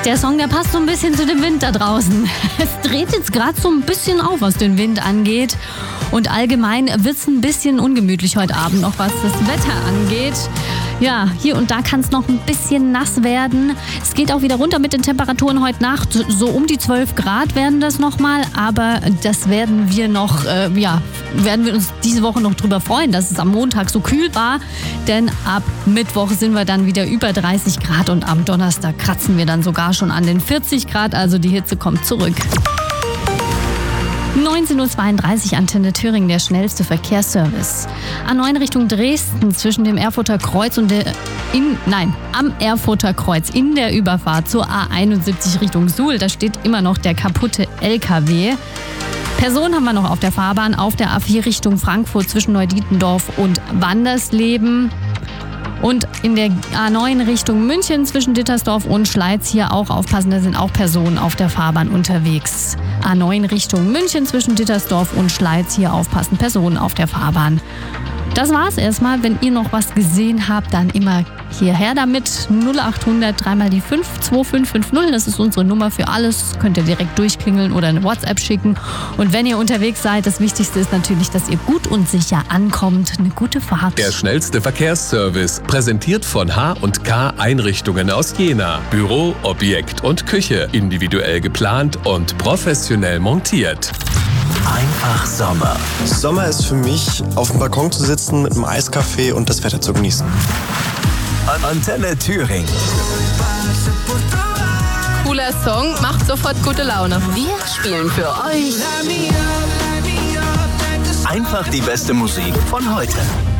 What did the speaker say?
Der Song, der passt so ein bisschen zu dem Wind da draußen. Es dreht jetzt gerade so ein bisschen auf, was den Wind angeht. Und allgemein wird es ein bisschen ungemütlich heute Abend noch, was das Wetter angeht. Ja, hier und da kann es noch ein bisschen nass werden. Es geht auch wieder runter mit den Temperaturen heute Nacht. So um die 12 Grad werden das nochmal. Aber das werden wir noch, werden wir uns diese Woche noch drüber freuen, dass es am Montag so kühl war. Denn ab Mittwoch sind wir dann wieder über 30 Grad und am Donnerstag kratzen wir dann sogar schon an den 40 Grad. Also die Hitze kommt zurück. 19.32 Uhr, Antenne Thüringen, der schnellste Verkehrsservice. A9 Richtung Dresden zwischen dem Erfurter Kreuz und am Erfurter Kreuz in der Überfahrt zur A71 Richtung Suhl. Da steht immer noch der kaputte LKW. Personen haben wir noch auf der Fahrbahn auf der A4 Richtung Frankfurt zwischen Neudietendorf und Wandersleben. Und in der A9 Richtung München zwischen Dittersdorf und Schleiz hier auch aufpassen, da sind auch Personen auf der Fahrbahn unterwegs. A9 Richtung München zwischen Dittersdorf und Schleiz hier aufpassen, Personen auf der Fahrbahn. Das war's erstmal. Wenn ihr noch was gesehen habt, dann immer hierher damit. 0800 3 die 5 2550. Das ist unsere Nummer für alles. Könnt ihr direkt durchklingeln oder eine WhatsApp schicken. Und wenn ihr unterwegs seid, das Wichtigste ist natürlich, dass ihr gut und sicher ankommt. Eine gute Fahrt. Der schnellste Verkehrsservice, präsentiert von H&K Einrichtungen aus Jena. Büro, Objekt und Küche. Individuell geplant und professionell montiert. Einfach Sommer. Sommer ist für mich, auf dem Balkon zu sitzen mit einem Eiskaffee und das Wetter zu genießen. Antenne Thüringen. Cooler Song, macht sofort gute Laune. Wir spielen für euch Einfach die beste Musik von heute.